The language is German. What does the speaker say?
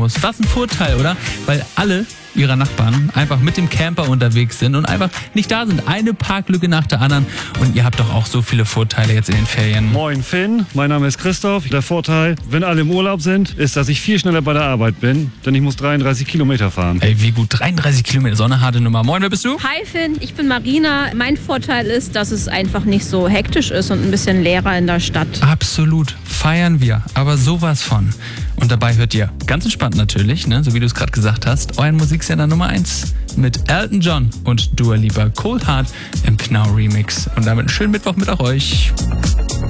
muss. Was ein Vorteil, oder? Weil alle ihrer Nachbarn einfach mit dem Camper unterwegs sind und einfach nicht da sind. Eine Parklücke nach der anderen. Und ihr habt doch auch so viele Vorteile jetzt in den Ferien. Moin Finn, mein Name ist Christoph. Der Vorteil, wenn alle im Urlaub sind, ist, dass ich viel schneller bei der Arbeit bin, denn ich muss 33 Kilometer fahren. Ey, wie gut. 33 Kilometer, so eine harte Nummer. Moin, wer bist du? Hi Finn, ich bin Marina. Mein Vorteil ist, dass es einfach nicht so hektisch ist und ein bisschen leerer in der Stadt. Absolut. Feiern wir. Aber sowas von. Und dabei hört ihr ganz entspannt natürlich, ne, so wie du es gerade gesagt hast, euren Musiksender Nummer 1 mit Elton John und Dua Lipa Cold Heart im Pnau Remix. Und damit einen schönen Mittwoch mit auch euch.